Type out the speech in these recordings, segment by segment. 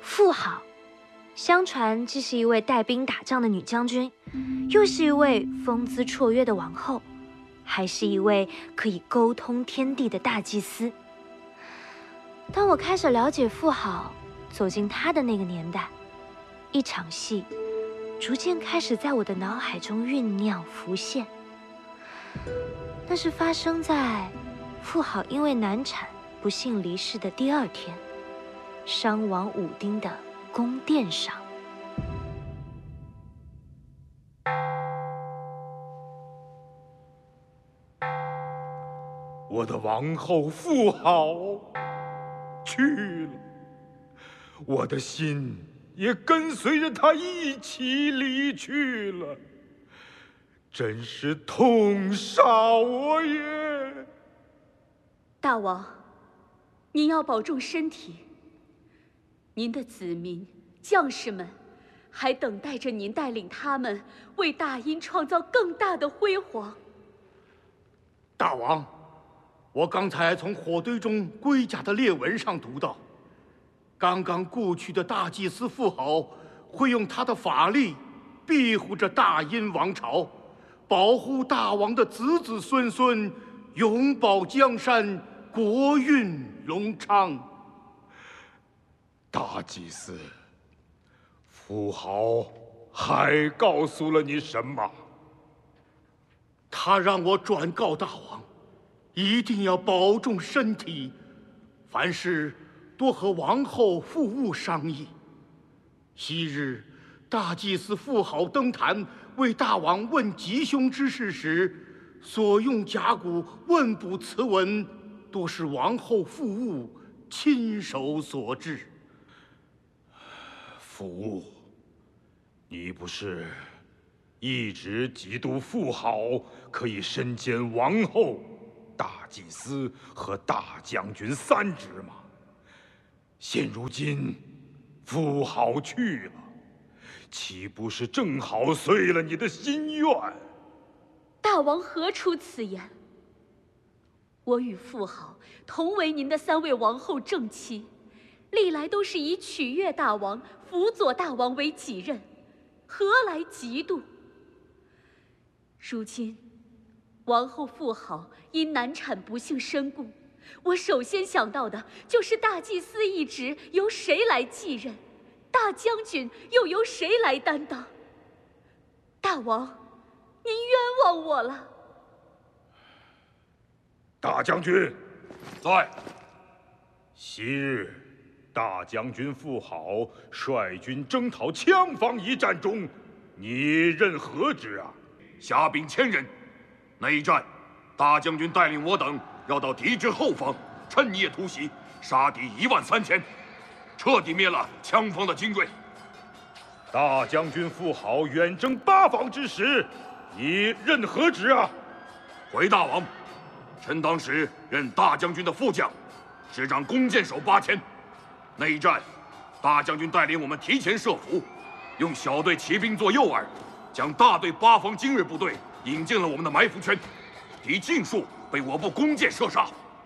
妇好，相传既是一位带兵打仗的女将军，又是一位风姿绰约的王后，还是一位可以沟通天地的大祭司。当我开始了解妇好，走进她的那个年代，一场戏逐渐开始在我的脑海中酝酿浮现。那是发生在妇好因为难产不幸离世的第2天，伤亡武丁的宫殿上。 我的王后妇好去了，我的心也跟随着她一起离去了，真是痛杀我也！ 大王，您要保重身体。您的子民、将士们还等待着您带领他们为大殷创造更大的辉煌。 大王，我刚才从火堆中龟甲的裂纹上读到，刚刚故去的大祭司妇好会用他的法力庇护着大殷王朝，保护大王的子子孙孙，永保江山，国运隆昌。 大祭司，妇好还告诉了你什么？ 他让我转告大王，一定要保重身体，凡事多和王后妇务商议。昔日大祭司妇好登坛为大王问吉凶之事时，所用甲骨问卜词文，多是王后妇务亲手所制。 妇务，你不是一直嫉妒妇好可以身兼王后、大祭司和大将军3职吗？现如今妇好去了，岂不是正好遂了你的心愿？ 大王何出此言？我与妇好同为您的3位王后正妻，历来都是以取悦大王、辅佐大王为己任，何来嫉妒？如今王后妇好因难产不幸身故，我首先想到的就是大祭司一职由谁来继任，大将军又由谁来担当？大王，您冤枉我了。 大将军在。 昔日大将军妇好率军征讨羌方一战中，你任何职啊？ 虾兵千人，那一战，大将军带领我等绕到敌之后方，趁夜突袭，杀敌13000，彻底灭了羌方的精锐。 大将军妇好远征8方之时，你任何职啊？ 回大王，臣当时任大将军的副将，执掌弓箭手8000。那一战，大将军带领我们提前设伏，用小队骑兵做诱饵，将大队8方精锐部队引进了我们的埋伏圈，敌尽数被我部弓箭射杀。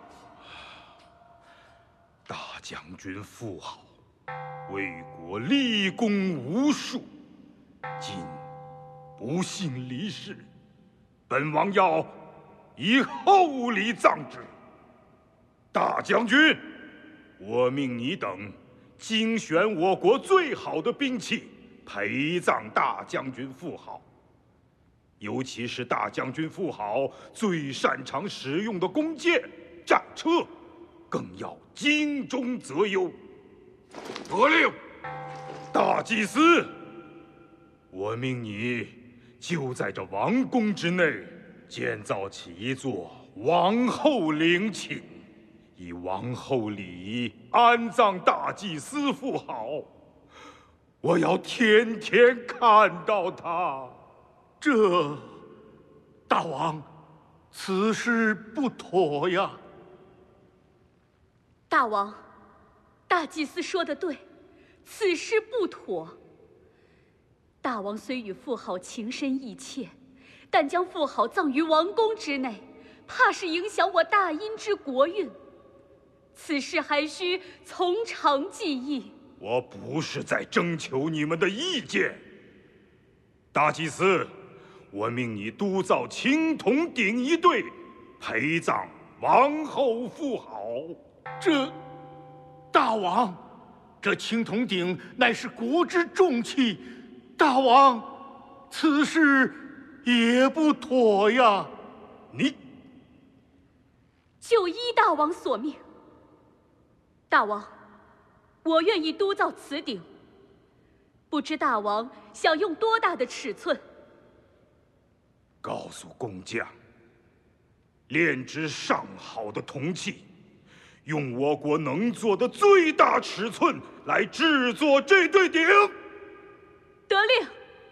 大将军妇好为国立功无数，今不幸离世，本王要以厚礼葬之。大将军，我命你等精选我国最好的兵器，陪葬大将军妇好。尤其是大将军妇好最擅长使用的弓箭、战车，更要精忠择优。 得令。 大祭司，我命你就在这王宫之内建造起一座王后陵寝，以王后礼仪安葬大祭司妇好。我要天天看到他。 这，大王，此事不妥呀！ 大王，大祭司说得对，此事不妥。大王虽与妇好情深意切，但将妇好葬于王宫之内，怕是影响我大殷之国运。此事还需从长计议。 我不是在征求你们的意见。大祭司，我命你督造青铜鼎一对，陪葬王后妇好。 大王，这青铜鼎乃是国之重器，大王，此事也不妥呀。 你就依大王所命。大王，我愿意督造此鼎，不知大王想用多大的尺寸？ 告诉工匠，炼制上好的铜器，用我国能做的最大尺寸来制作这对鼎。 得令。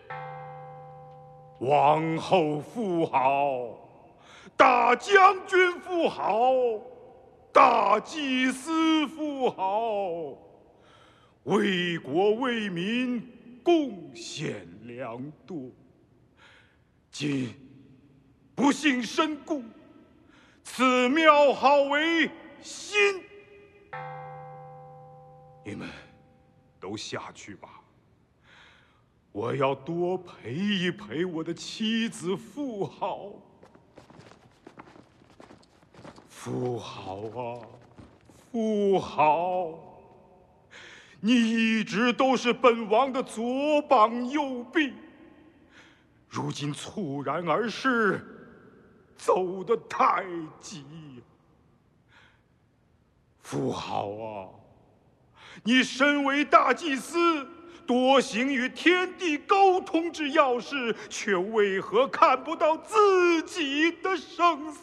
王后妇好，大将军妇好，大祭司妇好，为国为民贡献良多。今不幸身故，此庙号为新。你们都下去吧。我要多陪一陪我的妻子妇好。妇好啊，妇好，你一直都是本王的左膀右臂，如今猝然而逝，走得太急。妇好啊，你身为大祭司，多行与天地沟通之要事，却为何看不到自己的生死？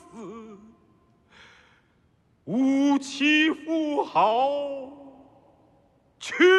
吾妻妇好，去